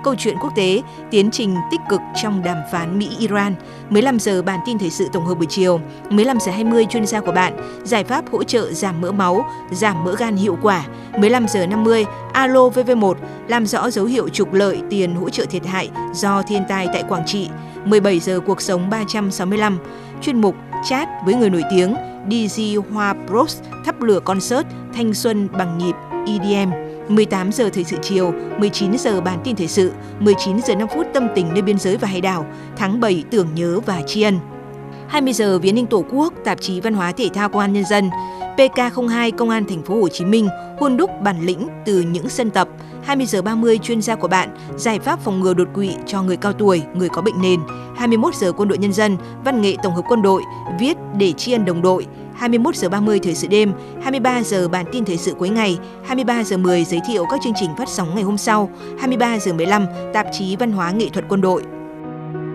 câu chuyện quốc tế, tiến trình tích cực trong đàm phán Mỹ-Iran. 15 giờ bản tin thời sự tổng hợp buổi chiều. 15 giờ 20 chuyên gia của bạn, giải pháp hỗ trợ giảm mỡ máu, giảm mỡ gan hiệu quả. 15 giờ 50 Alo VV1 làm rõ dấu hiệu trục lợi tiền hỗ trợ thiệt hại do thiên tai tại Quảng Trị. 17 giờ cuộc sống 365 chuyên mục chat với người nổi tiếng, DJ Hoa Bros thắp lửa concert thanh xuân bằng nhịp EDM. 18 giờ thời sự chiều, 19 giờ bản tin thời sự, 19 giờ 5 phút tâm tình nơi biên giới và hải đảo, tháng 7 tưởng nhớ và tri ân. 20 giờ Viếng Ninh Tổ quốc, tạp chí Văn hóa Thể thao Công an Nhân dân. PK02 Công an Thành phố Hồ Chí Minh hun đúc bản lĩnh từ những sân tập. 20 giờ 30 chuyên gia của bạn, giải pháp phòng ngừa đột quỵ cho người cao tuổi, người có bệnh nền. 21 giờ Quân đội Nhân dân, văn nghệ tổng hợp quân đội, viết để tri ân đồng đội. 21 giờ 30 thời sự đêm, 23 giờ bản tin thời sự cuối ngày, 23 giờ 10 giới thiệu các chương trình phát sóng ngày hôm sau, 23 giờ 15 tạp chí Văn hóa Nghệ thuật Quân đội.